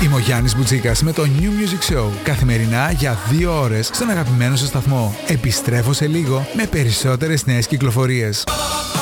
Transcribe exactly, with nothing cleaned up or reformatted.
Είμαι ο Γιάννης Μπουτσίκας με το New Music Show. Καθημερινά για δύο ώρες στον αγαπημένο σας σταθμό. Επιστρέφω σε λίγο με περισσότερες νέες κυκλοφορίες.